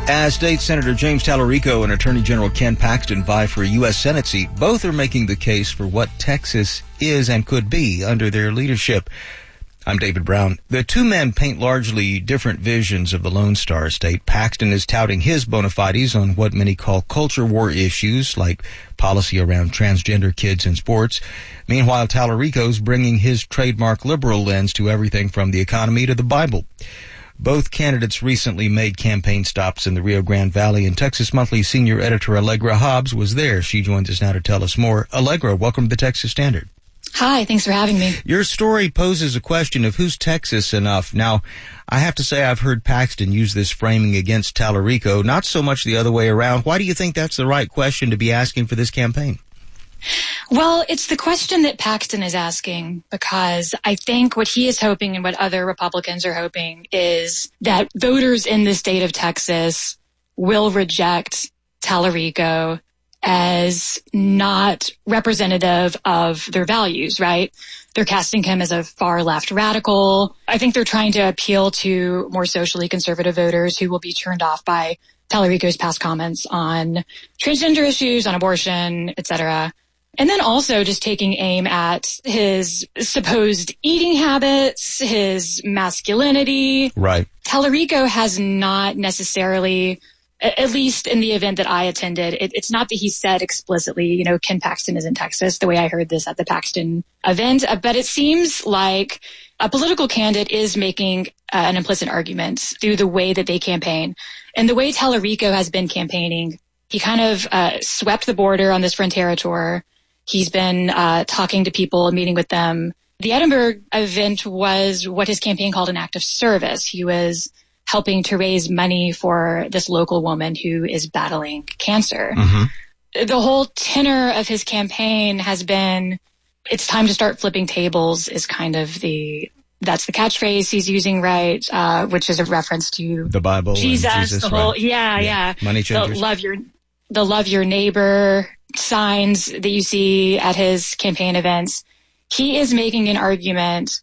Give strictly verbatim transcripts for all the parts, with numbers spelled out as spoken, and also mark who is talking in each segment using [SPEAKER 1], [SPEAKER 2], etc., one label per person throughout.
[SPEAKER 1] As State Senator James Tallarico and Attorney General Ken Paxton vie for a U S Senate seat, both are making the case for what Texas is and could be under their leadership. I'm David Brown. The two men paint largely different visions of the Lone Star State. Paxton is touting his bona fides on what many call culture war issues, like policy around transgender kids in sports. Meanwhile, Tallarico's bringing his trademark liberal lens to everything from the economy to the Bible. Both candidates recently made campaign stops in the Rio Grande Valley, and Texas Monthly senior editor Allegra Hobbs was there. She joins us now to tell us more. Allegra, welcome to the Texas Standard.
[SPEAKER 2] Hi, thanks for having me.
[SPEAKER 1] Your story poses a question of who's Texas enough. Now, I have to say I've heard Paxton use this framing against Tallarico, not so much the other way around. Why do you think that's the right question to be asking for this campaign?
[SPEAKER 2] Well, it's the question that Paxton is asking because I think what he is hoping and what other Republicans are hoping is that voters in the state of Texas will reject Tallarico as not representative of their values, right? They're casting him as a far left radical. I think they're trying to appeal to more socially conservative voters who will be turned off by Tallarico's past comments on transgender issues, on abortion, et cetera. And then also just taking aim at his supposed eating habits, his masculinity.
[SPEAKER 1] Right.
[SPEAKER 2] Tallarico has not necessarily, at least in the event that I attended, it, it's not that he said explicitly, you know, Ken Paxton is in Texas, the way I heard this at the Paxton event. Uh, but it seems like a political candidate is making uh, an implicit argument through the way that they campaign. And the way Tallarico has been campaigning, he kind of uh, swept the border on this Frontera tour. He's been uh, talking to people and meeting with them. The Edinburgh event was what his campaign called an act of service. He was helping to raise money for this local woman who is battling cancer. Mm-hmm. The whole tenor of his campaign has been, it's time to start flipping tables is kind of the, that's the catchphrase he's using, right? Uh, which is a reference to
[SPEAKER 1] the Bible,
[SPEAKER 2] Jesus,
[SPEAKER 1] and Jesus,
[SPEAKER 2] the whole,
[SPEAKER 1] right.
[SPEAKER 2] yeah, yeah,
[SPEAKER 1] yeah. Money changers.
[SPEAKER 2] The love your, the love your neighbor signs that you see at his campaign events. He is making an argument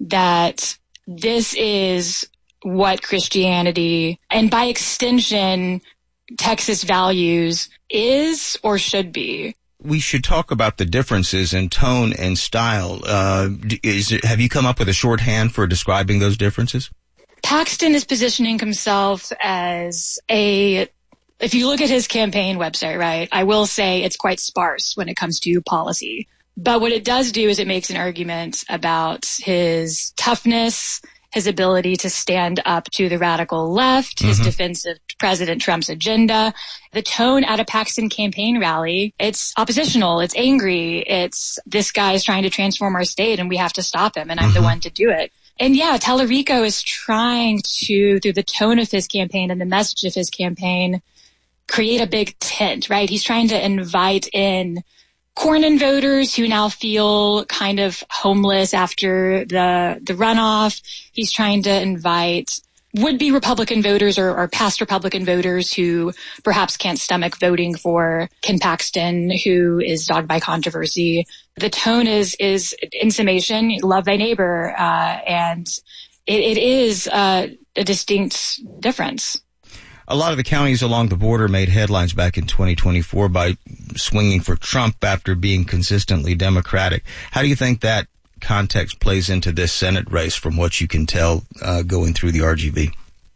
[SPEAKER 2] that this is what Christianity, and by extension, Texas values, is or should be.
[SPEAKER 1] We should talk about the differences in tone and style. Uh, is it, have you come up with a shorthand for describing those differences?
[SPEAKER 2] Paxton is positioning himself as a, if you look at his campaign website, right, I will say it's quite sparse when it comes to policy. But what it does do is it makes an argument about his toughness, his ability to stand up to the radical left, his mm-hmm. defense of President Trump's agenda. The tone at a Paxton campaign rally, it's oppositional, it's angry, it's this guy is trying to transform our state and we have to stop him and I'm mm-hmm. the one to do it. And yeah, Tallarico is trying to, through the tone of his campaign and the message of his campaign, create a big tent, right? He's trying to invite in Cornyn voters who now feel kind of homeless after the the runoff. He's trying to invite would-be Republican voters or, or past Republican voters who perhaps can't stomach voting for Ken Paxton, who is dogged by controversy. The tone is, is in summation, love thy neighbor, uh, and it, it is uh, a distinct difference.
[SPEAKER 1] A lot of the counties along the border made headlines back in twenty twenty-four by swinging for Trump after being consistently Democratic. How do you think that context plays into this Senate race from what you can tell uh, going through the R G V?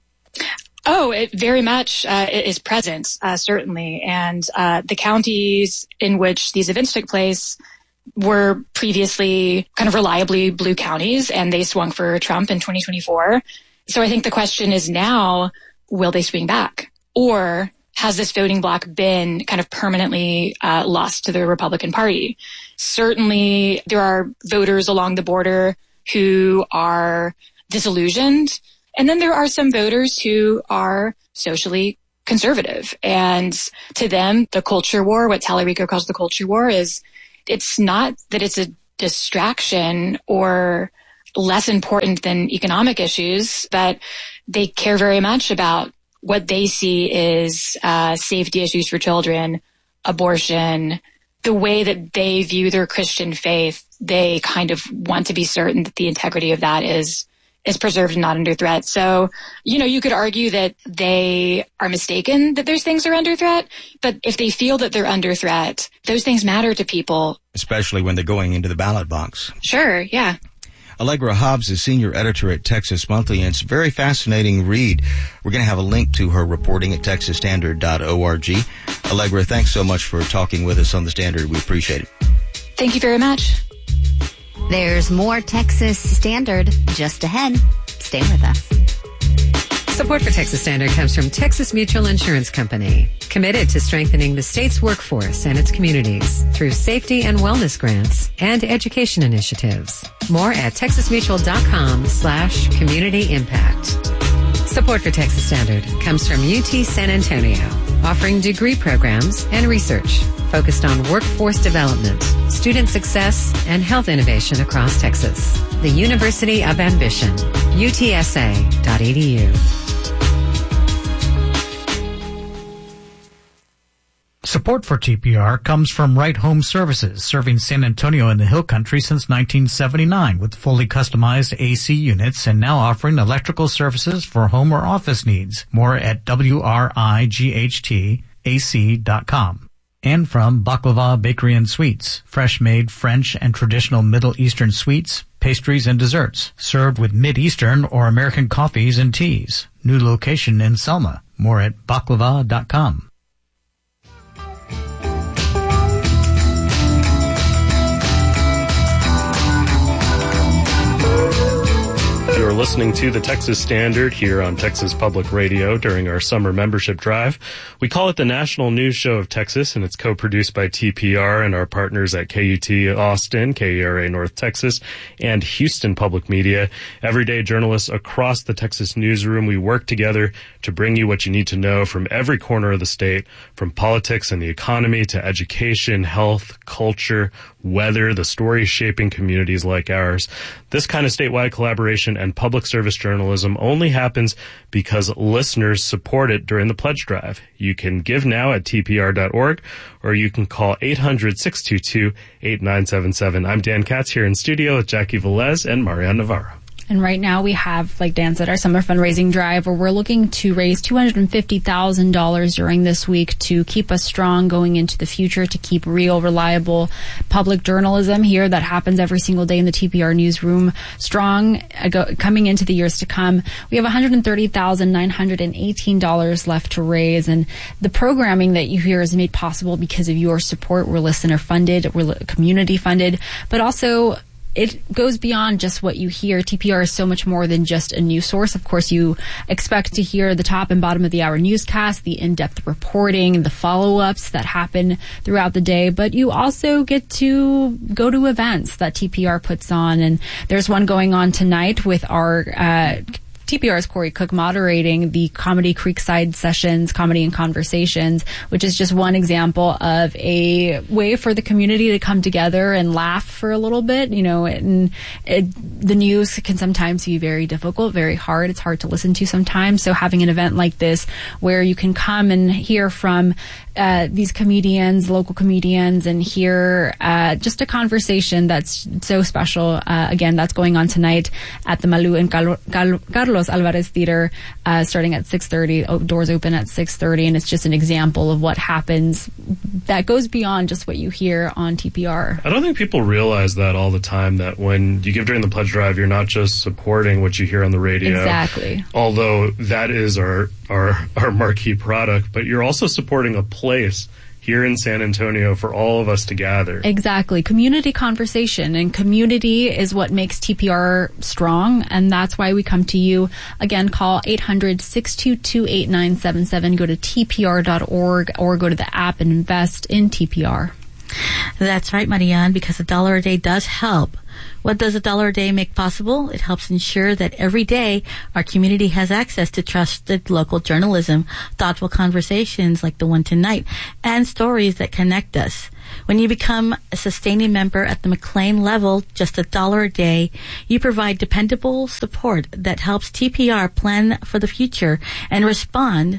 [SPEAKER 2] Oh, it very much uh, is present, uh, certainly. And uh, the counties in which these events took place were previously kind of reliably blue counties, and they swung for Trump in twenty twenty-four. So I think the question is now, will they swing back? Or has this voting bloc been kind of permanently uh, lost to the Republican Party? Certainly, there are voters along the border who are disillusioned. And then there are some voters who are socially conservative. And to them, the culture war, what Tallarico calls the culture war, is it's not that it's a distraction or less important than economic issues, but they care very much about what they see is uh, safety issues for children, abortion, the way that they view their Christian faith. They kind of want to be certain that the integrity of that is is preserved and not under threat. So, you know, you could argue that they are mistaken that those things are under threat, but if they feel that they're under threat, those things matter to people.
[SPEAKER 1] Especially when they're going into the ballot box.
[SPEAKER 2] Sure, yeah.
[SPEAKER 1] Allegra Hobbs is senior editor at Texas Monthly, and it's a very fascinating read. We're going to have a link to her reporting at texas standard dot org. Allegra, thanks so much for talking with us on The Standard. We appreciate it.
[SPEAKER 2] Thank you very much.
[SPEAKER 3] There's more Texas Standard just ahead. Stay with us.
[SPEAKER 4] Support for Texas Standard comes from Texas Mutual Insurance Company, committed to strengthening the state's workforce and its communities through safety and wellness grants and education initiatives. More at texasmutual.com slash community impact. Support for Texas Standard comes from U T San Antonio, offering degree programs and research focused on workforce development, student success, and health innovation across Texas. The University of Ambition, U T S A dot E D U.
[SPEAKER 5] Support for T P R comes from Right Home Services, serving San Antonio and the Hill Country since nineteen seventy-nine with fully customized A C units and now offering electrical services for home or office needs. More at W R I G H T A C dot com. And from Baklava Bakery and Sweets, fresh-made French and traditional Middle Eastern sweets, pastries, and desserts, served with Mid-Eastern or American coffees and teas. New location in Selma. More at baklava dot com.
[SPEAKER 6] You're listening to the Texas Standard here on Texas Public Radio during our summer membership drive. We call it the National News Show of Texas, and it's co-produced by T P R and our partners at K U T Austin, K E R A North Texas, and Houston Public Media. Everyday journalists across the Texas newsroom, we work together to bring you what you need to know from every corner of the state, from politics and the economy to education, health, culture, weather, the stories shaping communities like ours. This kind of statewide collaboration and public service journalism only happens because listeners support it during the pledge drive. You can give now at T P R dot org, or you can call eight hundred, six two two, eight nine seven seven. I'm Dan Katz here in studio with Jackie Velez and Marianne Navarro.
[SPEAKER 7] And right now we have, like Dan said, our summer fundraising drive where we're looking to raise two hundred fifty thousand dollars during this week to keep us strong going into the future, to keep real, reliable public journalism here that happens every single day in the T P R newsroom strong uh, go, coming into the years to come. We have one hundred thirty thousand nine hundred eighteen dollars left to raise, and the programming that you hear is made possible because of your support. We're listener funded, we're community funded, but also it goes beyond just what you hear. T P R is so much more than just a news source. Of course, you expect to hear the top and bottom of the hour newscast, the in-depth reporting, the follow-ups that happen throughout the day, but you also get to go to events that T P R puts on. And there's one going on tonight with our uh T P R's Corey Cook moderating the Comedy Creekside Sessions, Comedy and Conversations, which is just one example of a way for the community to come together and laugh for a little bit. You know, and it, the news can sometimes be very difficult, very hard. It's hard to listen to sometimes. So having an event like this where you can come and hear from uh, these comedians, local comedians, and hear uh, just a conversation that's so special. Uh, again, that's going on tonight at the Malu and Cal- Cal- Carlos Alvarez Theater, uh, starting at six thirty. Oh, doors open at six thirty, and it's just an example of what happens that goes beyond just what you hear on T P R.
[SPEAKER 6] I don't think people realize that all the time, that when you give during the pledge drive, you're not just supporting what you hear on the radio.
[SPEAKER 7] Exactly.
[SPEAKER 6] Although that is our, our, our marquee product, but you're also supporting a place here in San Antonio for all of us to gather.
[SPEAKER 7] Exactly. Community conversation, and community is what makes T P R strong, and that's why we come to you. Again, call eight hundred, six two two, eight nine seven seven. Go to T P R dot org or go to the app and invest in T P R.
[SPEAKER 8] That's right, Marianne, because a dollar a day does help. What does a dollar a day make possible? It helps ensure that every day our community has access to trusted local journalism, thoughtful conversations like the one tonight, and stories that connect us. When you become a sustaining member at the McLean level, just a dollar a day, you provide dependable support that helps T P R plan for the future and respond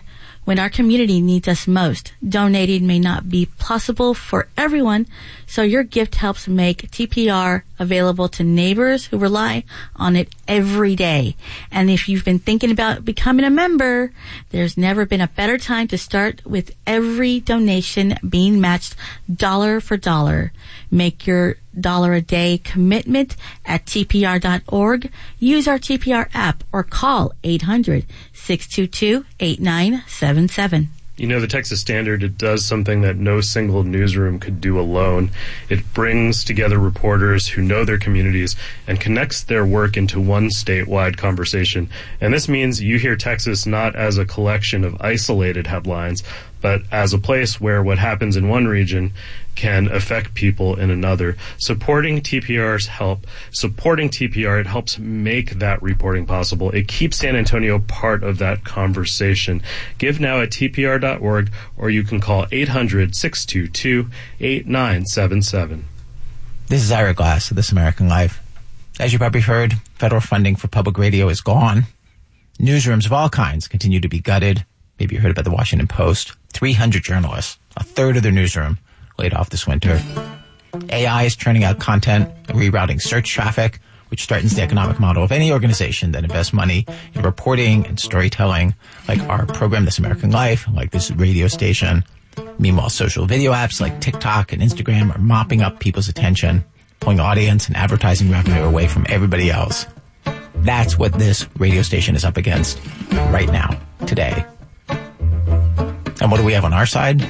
[SPEAKER 8] when our community needs us most. Donating may not be possible for everyone, so your gift helps make T P R available to neighbors who rely on it every day. And if you've been thinking about becoming a member, there's never been a better time to start, with every donation being matched dollar for dollar. Make your dollar a day commitment at T P R dot org. Use our T P R app or call eight hundred, six two two, eight nine seven seven.
[SPEAKER 6] You know, the Texas Standard, it does something that no single newsroom could do alone. It brings together reporters who know their communities and connects their work into one statewide conversation. And this means you hear Texas not as a collection of isolated headlines, but as a place where what happens in one region can affect people in another. Supporting T P R's help, supporting T P R, it helps make that reporting possible. It keeps San Antonio part of that conversation. Give now at T P R dot org, or you can call eight hundred, six two two, eight nine seven seven.
[SPEAKER 9] This is Ira Glass of This American Life. As you probably heard, federal funding for public radio is gone. Newsrooms of all kinds continue to be gutted. Maybe you heard about the Washington Post. three hundred journalists, a third of their newsroom, laid off this winter. A I is churning out content and rerouting search traffic, which threatens the economic model of any organization that invests money in reporting and storytelling, like our program, This American Life, like this radio station. Meanwhile, social video apps like TikTok and Instagram are mopping up people's attention, pulling audience and advertising revenue away from everybody else. That's what this radio station is up against right now, today. And what do we have on our side?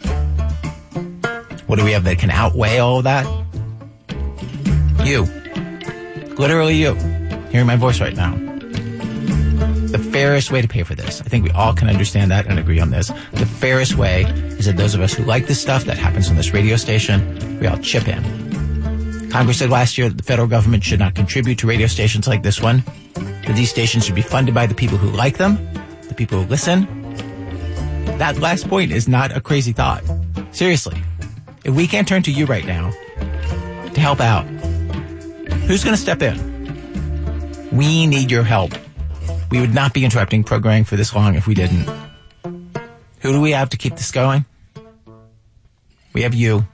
[SPEAKER 9] What do we have that can outweigh all of that? You. Literally you. Hearing my voice right now. The fairest way to pay for this, I think we all can understand that and agree on this. The fairest way is that those of us who like this stuff that happens on this radio station, we all chip in. Congress said last year that the federal government should not contribute to radio stations like this one, that these stations should be funded by the people who like them, the people who listen. That last point is not a crazy thought. Seriously. If we can't turn to you right now to help out, who's going to step in? We need your help. We would not be interrupting programming for this long if we didn't. Who do we have to keep this going? We have you.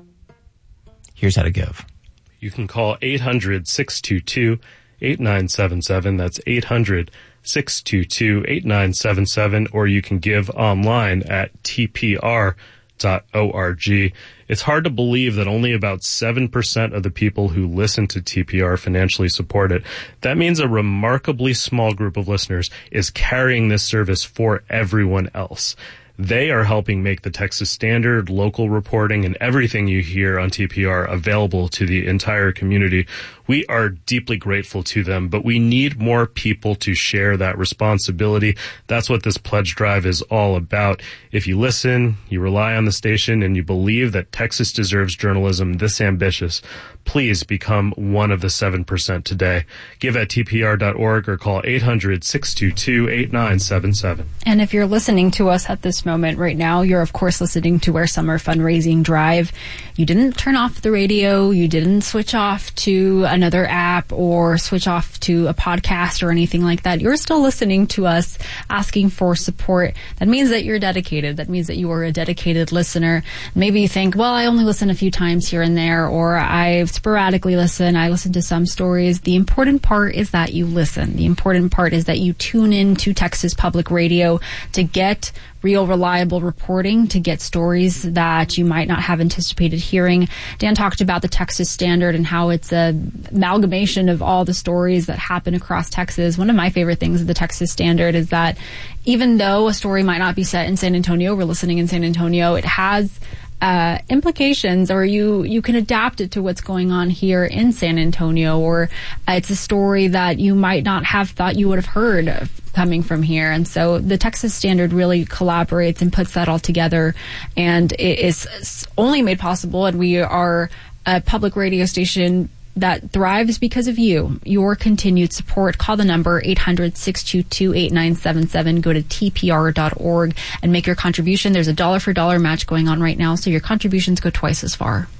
[SPEAKER 9] Here's how to give.
[SPEAKER 6] You can call eight hundred, six two two, eight nine seven seven. That's eight hundred, six two two, eight nine seven seven. Or you can give online at T P R dot org. It's hard to believe that only about seven percent of the people who listen to T P R financially support it. That means a remarkably small group of listeners is carrying this service for everyone else. They are helping make the Texas Standard, local reporting, and everything you hear on T P R available to the entire community. We are deeply grateful to them, but we need more people to share that responsibility. That's what this pledge drive is all about. If you listen, you rely on the station, and you believe that Texas deserves journalism this ambitious, please become one of the seven percent today. Give at T P R dot org or call eight hundred, six two two, eight nine seven seven.
[SPEAKER 7] And if you're listening to us at this moment right now, you're of course listening to our summer fundraising drive. You didn't turn off the radio, you didn't switch off to another app or switch off to a podcast or anything like that. You're still listening to us, asking for support. That means that you're dedicated. That means that you are a dedicated listener. Maybe you think, well, I only listen a few times here and there, or I sporadically listen. I listen to some stories. The important part is that you listen. The important part is that you tune in to Texas Public Radio to get real, reliable reporting, to get stories that you might not have anticipated hearing. Dan talked about the Texas Standard and how it's a amalgamation of all the stories that happen across Texas. One of my favorite things of the Texas Standard is that even though a story might not be set in San Antonio, we're listening in San Antonio, it has Uh, implications, or you, you can adapt it to what's going on here in San Antonio, or uh, it's a story that you might not have thought you would have heard of coming from here. And so the Texas Standard really collaborates and puts that all together, and it is only made possible, and we are a public radio station that thrives because of you, your continued support. Call the number eight hundred, six two two, eight nine seven seven. Go to T P R dot org and make your contribution. There's a dollar for dollar match going on right now, so your contributions go twice as far.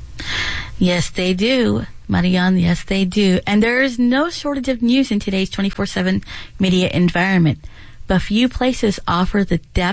[SPEAKER 8] Yes, they do, Marian. Yes, they do. And there is no shortage of news in today's twenty-four seven media environment, but few places offer the depth,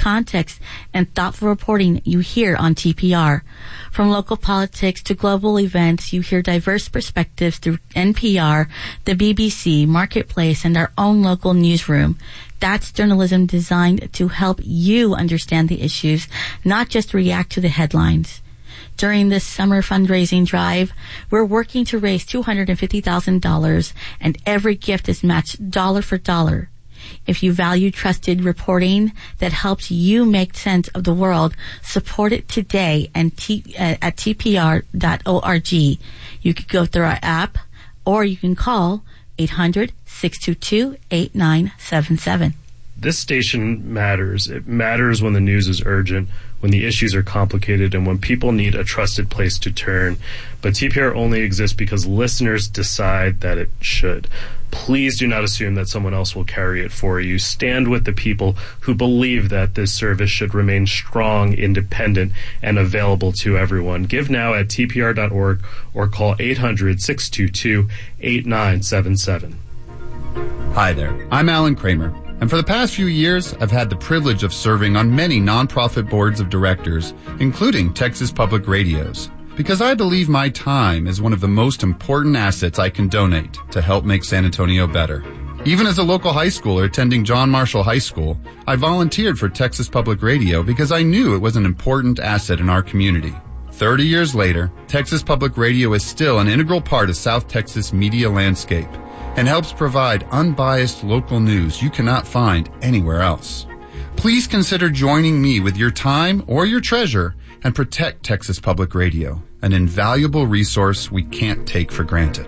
[SPEAKER 8] context and thoughtful reporting you hear on T P R. From local politics to global events, you hear diverse perspectives through N P R, the B B C, Marketplace, and our own local newsroom. That's journalism designed to help you understand the issues, not just react to the headlines. During this summer fundraising drive, we're working to raise two hundred fifty thousand dollars, and every gift is matched dollar for dollar. If you value trusted reporting that helps you make sense of the world, support it today and t- uh, at T P R dot org. You can go through our app, or you can call eight hundred, six two two, eight nine seven seven.
[SPEAKER 6] This station matters. It matters when the news is urgent, when the issues are complicated, and when people need a trusted place to turn. But T P R only exists because listeners decide that it should. Please do not assume that someone else will carry it for you. Stand with the people who believe that this service should remain strong, independent, and available to everyone. Give now at T P R dot org or call eight hundred, six two two, eight nine seven seven.
[SPEAKER 10] Hi there, I'm Alan Kramer, and for the past few years, I've had the privilege of serving on many nonprofit boards of directors, including Texas Public Radio's, because I believe my time is one of the most important assets I can donate to help make San Antonio better. Even as a local high schooler attending John Marshall High School, I volunteered for Texas Public Radio because I knew it was an important asset in our community. Thirty years later, Texas Public Radio is still an integral part of South Texas media landscape and helps provide unbiased local news you cannot find anywhere else. Please consider joining me with your time or your treasure and protect Texas Public Radio, an invaluable resource we can't take for granted.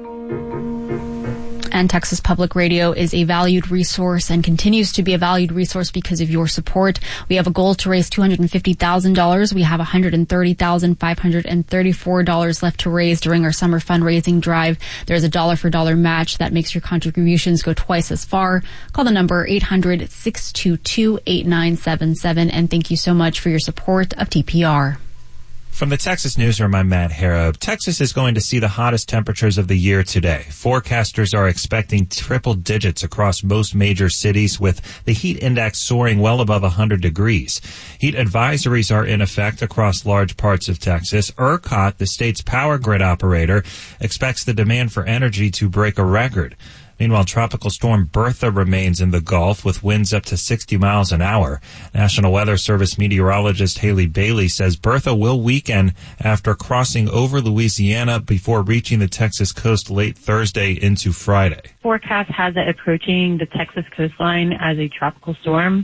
[SPEAKER 7] And Texas Public Radio is a valued resource and continues to be a valued resource because of your support. We have a goal to raise two hundred fifty thousand dollars. We have one hundred thirty thousand five hundred thirty-four dollars left to raise during our summer fundraising drive. There's a dollar for dollar match that makes your contributions go twice as far. Call the number eight hundred, six two two, eight nine seven seven, and thank you so much for your support of T P R.
[SPEAKER 11] From the Texas Newsroom, I'm Matt Harrop. Texas is going to see the hottest temperatures of the year today. Forecasters are expecting triple digits across most major cities, with the heat index soaring well above one hundred degrees. Heat advisories are in effect across large parts of Texas. ERCOT, the state's power grid operator, expects the demand for energy to break a record. Meanwhile, Tropical Storm Bertha remains in the Gulf with winds up to sixty miles an hour. National Weather Service meteorologist Haley Bailey says Bertha will weaken after crossing over Louisiana before reaching the Texas coast late Thursday into Friday.
[SPEAKER 12] Forecast has it approaching the Texas coastline as a tropical storm.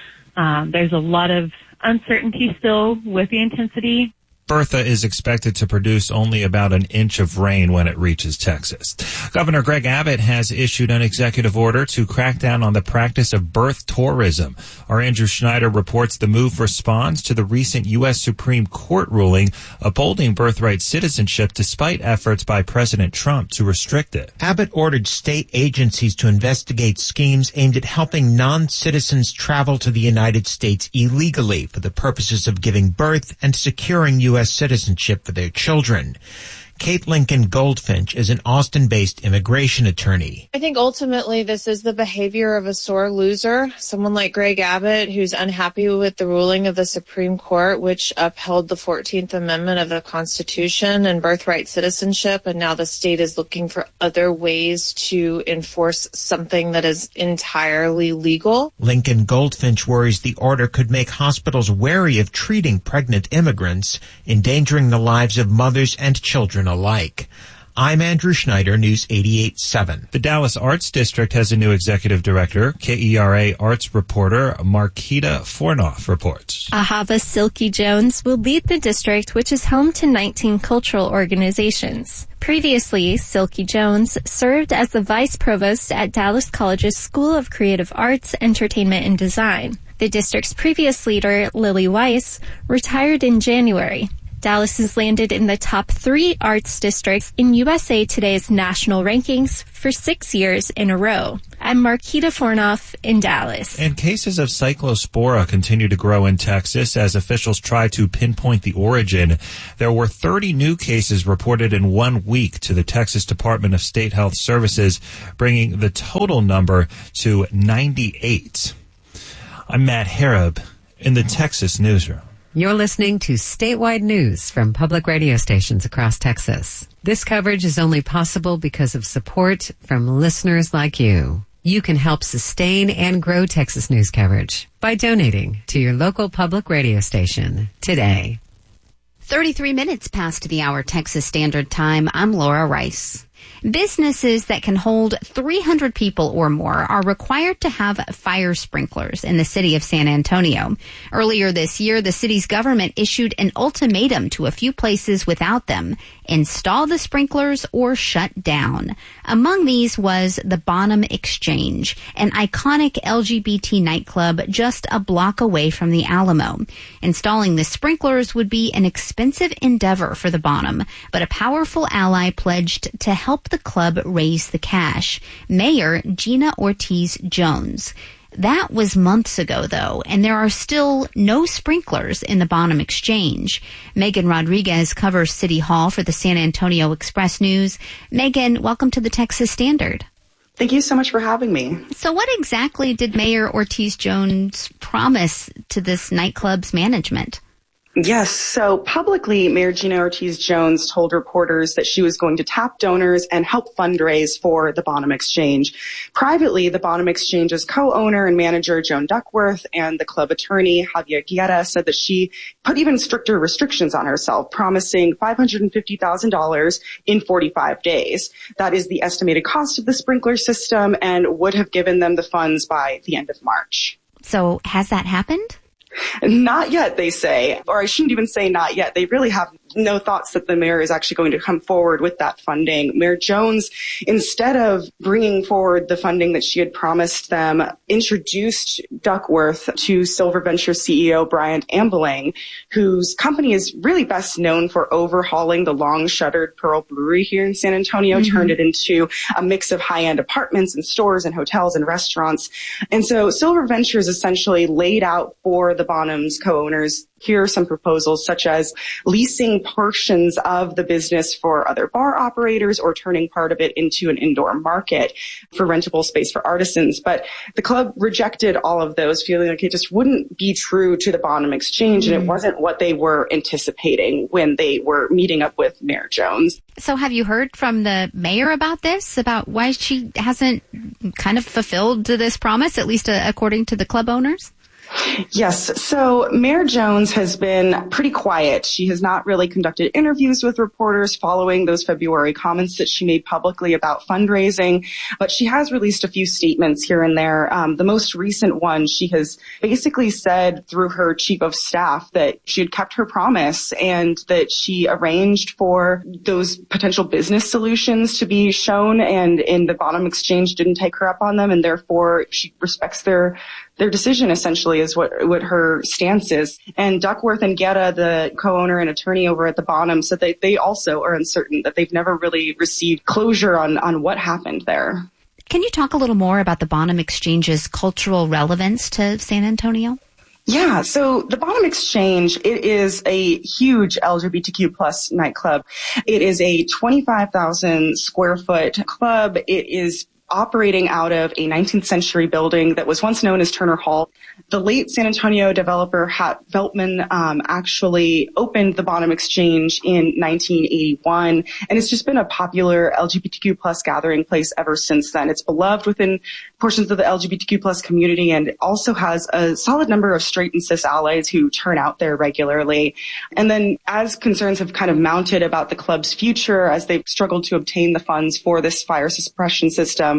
[SPEAKER 12] Um, there's a lot of uncertainty still with the intensity.
[SPEAKER 11] Bertha is expected to produce only about an inch of rain when it reaches Texas. Governor Greg Abbott has issued an executive order to crack down on the practice of birth tourism. Our Andrew Schneider reports the move responds to the recent U S Supreme Court ruling upholding birthright citizenship despite efforts by President Trump to restrict it.
[SPEAKER 13] Abbott ordered state agencies to investigate schemes aimed at helping non-citizens travel to the United States illegally for the purposes of giving birth and securing U S citizenship for their children. Kate Lincoln Goldfinch is an Austin-based immigration attorney.
[SPEAKER 14] I think ultimately this is the behavior of a sore loser, someone like Greg Abbott, who's unhappy with the ruling of the Supreme Court, which upheld the fourteenth Amendment of the Constitution and birthright citizenship, and now the state is looking for other ways to enforce something that is entirely legal.
[SPEAKER 13] Lincoln Goldfinch worries the order could make hospitals wary of treating pregnant immigrants, endangering the lives of mothers and children alike. I'm Andrew Schneider, News eighty-eight seven.
[SPEAKER 11] The Dallas Arts District has a new executive director. K E R A arts reporter Marquita Fornoff reports.
[SPEAKER 15] Ahava Silky Jones will lead the district, which is home to nineteen cultural organizations. Previously, Silky Jones served as the vice provost at Dallas College's School of Creative Arts, Entertainment, and Design. The district's previous leader, Lily Weiss, retired in January. Dallas has landed in the top three arts districts in U S A Today's national rankings for six years in a row. I'm Marquita Fornoff in Dallas.
[SPEAKER 11] And cases of cyclospora continue to grow in Texas as officials try to pinpoint the origin. There were thirty new cases reported in one week to the Texas Department of State Health Services, bringing the total number to ninety-eight. I'm Matt Harrop, in the Texas newsroom.
[SPEAKER 4] You're listening to statewide news from public radio stations across Texas. This coverage is only possible because of support from listeners like you. You can help sustain and grow Texas news coverage by donating to your local public radio station today.
[SPEAKER 3] thirty-three minutes past the hour Texas Standard Time. I'm Laura Rice. Businesses that can hold three hundred people or more are required to have fire sprinklers in the city of San Antonio. Earlier this year, the city's government issued an ultimatum to a few places without them: install the sprinklers or shut down. Among these was the Bonham Exchange, an iconic L G B T nightclub just a block away from the Alamo. Installing the sprinklers would be an expensive endeavor for the Bonham, but a powerful ally pledged to help the club raise the cash: Mayor Gina Ortiz Jones. That was months ago, though, and there are still no sprinklers in the Bonham Exchange. Megan Rodriguez covers City Hall for the San Antonio Express News. Megan, welcome to the Texas Standard.
[SPEAKER 16] Thank you so much for having me.
[SPEAKER 3] So what exactly did Mayor Ortiz Jones promise to this nightclub's management?
[SPEAKER 16] Yes. So publicly, Mayor Gina Ortiz Jones told reporters that she was going to tap donors and help fundraise for the Bonham Exchange. Privately, the Bonham Exchange's co-owner and manager, Joan Duckworth, and the club attorney, Javier Guerra, said that she put even stricter restrictions on herself, promising five hundred fifty thousand dollars in forty-five days. That is the estimated cost of the sprinkler system, and would have given them the funds by the end of March.
[SPEAKER 3] So has that happened?
[SPEAKER 16] Not yet, they say, or I shouldn't even say not yet. They really have no thoughts that the mayor is actually going to come forward with that funding. Mayor Jones, instead of bringing forward the funding that she had promised them, introduced Duckworth to Silver Venture C E O Brian Ambelang, whose company is really best known for overhauling the long-shuttered Pearl Brewery here in San Antonio, mm-hmm. turned it into a mix of high-end apartments and stores and hotels and restaurants. And so Silver Ventures essentially laid out for the Bonham's co-owners, here are some proposals such as leasing portions of the business for other bar operators or turning part of it into an indoor market for rentable space for artisans. But the club rejected all of those, feeling like it just wouldn't be true to the Bonham Exchange, mm-hmm. and it wasn't what they were anticipating when they were meeting up with Mayor Jones.
[SPEAKER 3] So have you heard from the mayor about this, about why she hasn't kind of fulfilled this promise, at least uh, according to the club owners?
[SPEAKER 16] Yes. So Mayor Jones has been pretty quiet. She has not really conducted interviews with reporters following those February comments that she made publicly about fundraising, but she has released a few statements here and there. Um, the most recent one, she has basically said through her chief of staff that she had kept her promise and that she arranged for those potential business solutions to be shown, and in the Bonham Exchange didn't take her up on them, and therefore she respects their Their decision, essentially, is what what her stance is. And Duckworth and Guerra, the co-owner and attorney over at the Bonham, said that they also are uncertain, that they've never really received closure on, on what happened there.
[SPEAKER 3] Can you talk a little more about the Bonham Exchange's cultural relevance to San Antonio?
[SPEAKER 16] Yeah, so the Bonham Exchange, it is a huge L G B T Q plus nightclub. It is a twenty-five thousand square foot club. It is operating out of a nineteenth century building that was once known as Turner Hall. The late San Antonio developer Hat Veltman um, actually opened the Bonham Exchange in nineteen eighty-one, and it's just been a popular L G B T Q plus gathering place ever since then. It's beloved within portions of the L G B T Q plus community, and it also has a solid number of straight and cis allies who turn out there regularly. And then as concerns have kind of mounted about the club's future, as they've struggled to obtain the funds for this fire suppression system,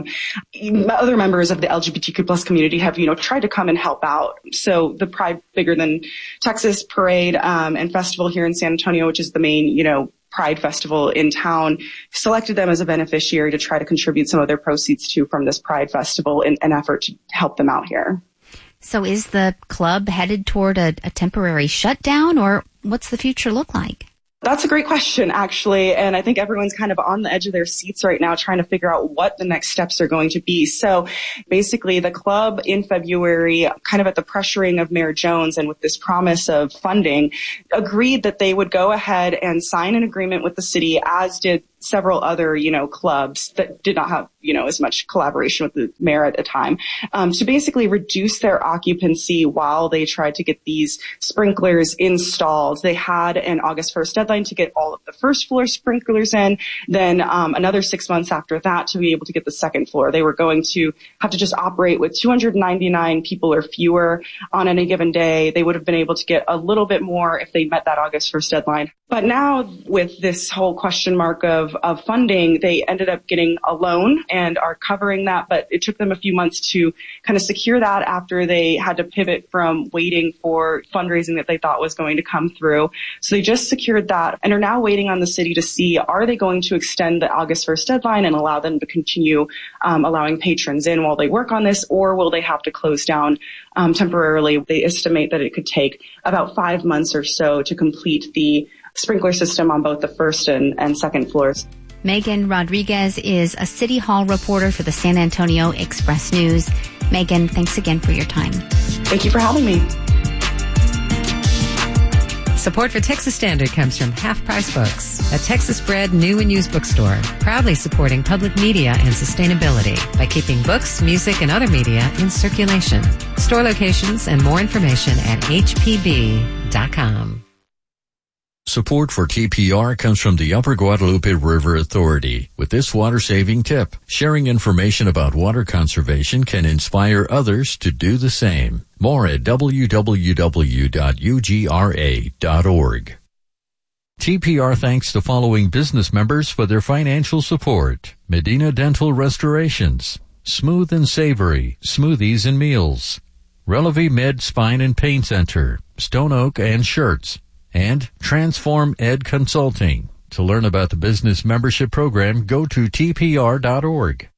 [SPEAKER 16] other members of the L G B T Q plus community have, you know, tried to come and help out. So the Pride Bigger Than Texas parade um, and festival here in San Antonio, which is the main, you know, Pride festival in town, selected them as a beneficiary to try to contribute some of their proceeds to from this Pride festival in an effort to help them out here.
[SPEAKER 3] So is the club headed toward a, a temporary shutdown, or what's the future look like?
[SPEAKER 16] That's a great question, actually, and I think everyone's kind of on the edge of their seats right now trying to figure out what the next steps are going to be. So basically, the club in February, kind of at the pressuring of Mayor Jones and with this promise of funding, agreed that they would go ahead and sign an agreement with the city, as did several other, you know, clubs that did not have, you know, as much collaboration with the mayor at the time, um, to basically reduce their occupancy while they tried to get these sprinklers installed. They had an August first deadline to get all of the first floor sprinklers in, then um, another six months after that to be able to get the second floor. They were going to have to just operate with two hundred ninety-nine people or fewer on any given day. They would have been able to get a little bit more if they met that August first deadline. But now with this whole question mark of, of funding, they ended up getting a loan and are covering that. But it took them a few months to kind of secure that after they had to pivot from waiting for fundraising that they thought was going to come through. So they just secured that and are now waiting on the city to see, are they going to extend the August first deadline and allow them to continue um, allowing patrons in while they work on this, or will they have to close down um, temporarily? They estimate that it could take about five months or so to complete the sprinkler system on both the first and, and second floors.
[SPEAKER 3] Megan Rodriguez is a City Hall reporter for the San Antonio Express News. Megan, thanks again for your time.
[SPEAKER 16] Thank you for having me.
[SPEAKER 4] Support for Texas Standard comes from Half Price Books, a Texas-bred new and used bookstore, proudly supporting public media and sustainability by keeping books, music, and other media in circulation. Store locations and more information at H P B dot com.
[SPEAKER 17] Support for T P R comes from the Upper Guadalupe River Authority. With this water-saving tip, sharing information about water conservation can inspire others to do the same. More at w w w dot u g r a dot org. T P R thanks the following business members for their financial support. Medina Dental Restorations, Smooth and Savory, Smoothies and Meals, Relevi Med Spine and Pain Center, Stone Oak and Shirts, and Transform Ed Consulting. To learn about the business membership program, go to t p r dot org.